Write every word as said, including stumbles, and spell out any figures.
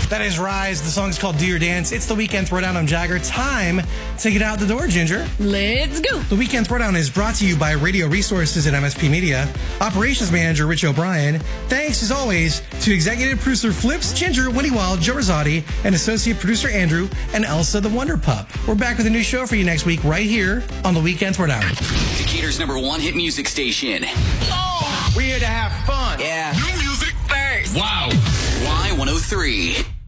That is Rise. The song's called Do Your Dance. It's the Weekend Throwdown. I'm Jagger. Time to get out the door, Ginger. Let's go. The Weekend Throwdown is brought to you by Radio Resources at M S P Media, Operations Manager Rich O'Brien. Thanks, as always, to Executive Producer Flips, Ginger, Winnie Wild, Joe Rosati, and Associate Producer Andrew, and Elsa the Wonder Pup. We're back with a new show for you next week right here on The Weekend Throwdown. Decatur's number one hit music station. Oh, we're here to have fun. Yeah. New music first. Wow. Y one oh three.